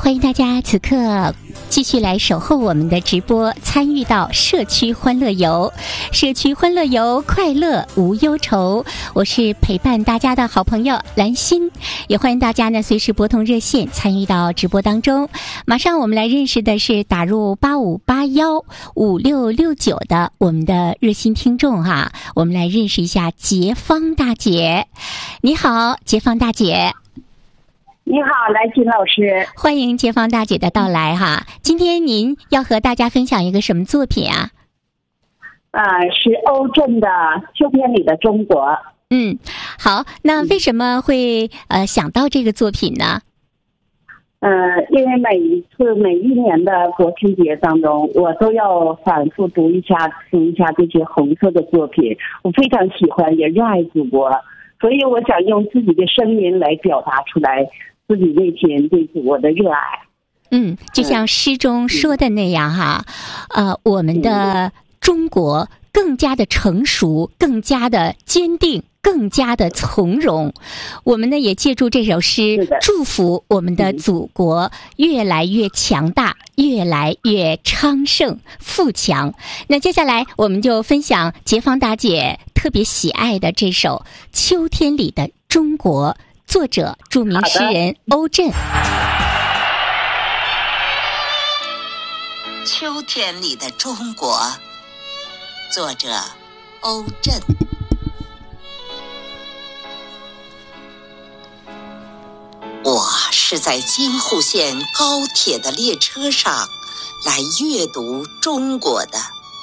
欢迎大家此刻继续来守候我们的直播，参与到社区欢乐游。社区欢乐游，快乐无忧愁。我是陪伴大家的好朋友兰心，也欢迎大家呢随时拨通热线参与到直播当中。马上我们来认识的是打入85815669的我们的热心听众哈，我们来认识一下杰芳大姐。你好，杰芳大姐。 你好，兰心老师， 欢迎杰芳大姐的到来哈。今天您要和大家分享一个什么作品啊？ 是欧震的《秋天里的中国》。 好，那为什么会想到这个作品呢？ 因为每一年的国庆节当中，我都要反复读一下这些红色的作品，我非常喜欢，也热爱祖国，所以我想用自己的声音来表达出来自己内心对祖国的热爱。 就像诗中说的那样哈，我们的中国更加的成熟，更加的坚定，更加的从容。我们呢也借助这首诗，祝福我们的祖国越来越强大，越来越昌盛富强。那接下来我们就分享杰芳大姐特别喜爱的这首《秋天里的中国》，作者著名诗人欧震。 秋天里的中国，作者欧震。我是在京沪线高铁的列车上来阅读中国的。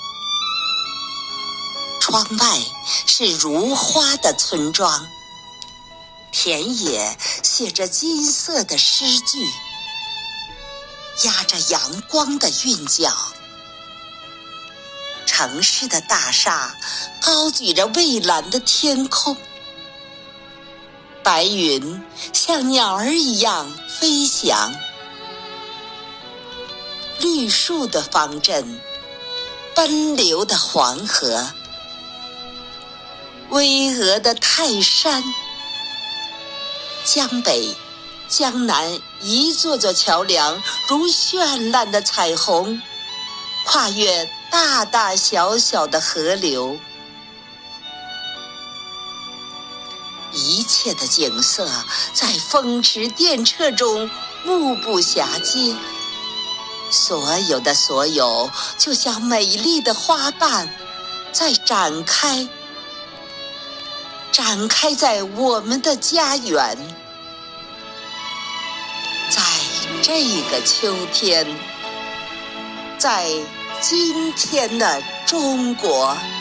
窗外是如花的村庄，田野写着金色的诗句，压着阳光的韵脚。城市的大厦高举着蔚蓝的天空，白云像鸟儿一样飞翔。绿树的方阵，奔流的黄河，巍峨的泰山，江北江南一座座桥梁如绚烂的彩虹，跨越大大小小的河流。一切的景色在风驰电掣中目不暇接，所有的所有就像美丽的花瓣在展开在我们的家园。在这个秋天，在今天的中国。